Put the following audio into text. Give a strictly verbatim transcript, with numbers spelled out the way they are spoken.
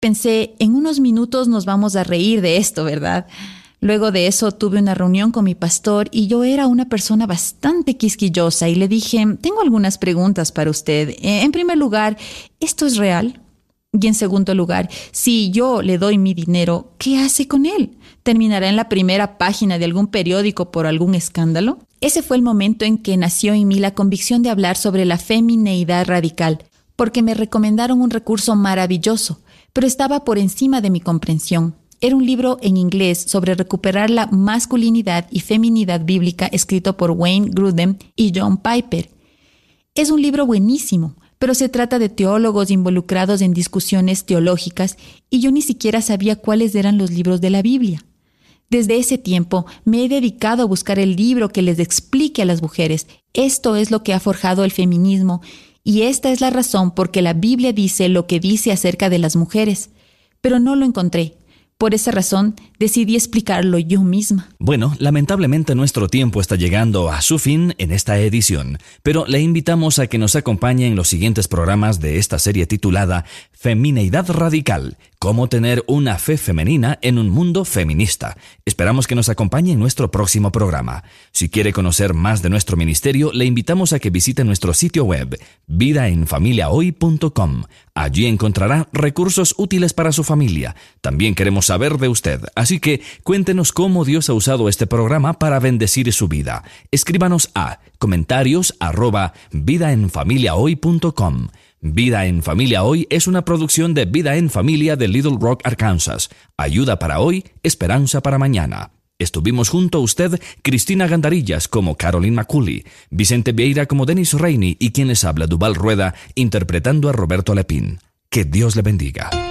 Pensé, en unos minutos nos vamos a reír de esto, ¿verdad? Luego de eso tuve una reunión con mi pastor y yo era una persona bastante quisquillosa y le dije, tengo algunas preguntas para usted. En primer lugar, ¿esto es real? Y en segundo lugar, si yo le doy mi dinero, ¿qué hace con él? ¿Terminará en la primera página de algún periódico por algún escándalo? Ese fue el momento en que nació en mí la convicción de hablar sobre la femineidad radical, porque me recomendaron un recurso maravilloso, pero estaba por encima de mi comprensión. Era un libro en inglés sobre recuperar la masculinidad y feminidad bíblica escrito por Wayne Grudem y John Piper. Es un libro buenísimo, pero se trata de teólogos involucrados en discusiones teológicas y yo ni siquiera sabía cuáles eran los libros de la Biblia. Desde ese tiempo me he dedicado a buscar el libro que les explique a las mujeres. Esto es lo que ha forjado el feminismo y esta es la razón por que la Biblia dice lo que dice acerca de las mujeres. Pero no lo encontré. Por esa razón, decidí explicarlo yo misma. Bueno, lamentablemente nuestro tiempo está llegando a su fin en esta edición, pero le invitamos a que nos acompañe en los siguientes programas de esta serie titulada Femineidad Radical, cómo tener una fe femenina en un mundo feminista. Esperamos que nos acompañe en nuestro próximo programa. Si quiere conocer más de nuestro ministerio, le invitamos a que visite nuestro sitio web, vida en familia hoy punto com. Allí encontrará recursos útiles para su familia. También queremos saber de usted, así que cuéntenos cómo Dios ha usado este programa para bendecir su vida. Escríbanos a comentarios arroba vida en familia hoy punto com. Vida en Familia Hoy es una producción de Vida en Familia de Little Rock, Arkansas. Ayuda para hoy, esperanza para mañana. Estuvimos junto a usted, Cristina Gandarillas como Caroline McCulley, Vicente Vieira como Denis Reini y quien les habla, Duval Rueda, interpretando a Roberto Lepín. Que Dios le bendiga.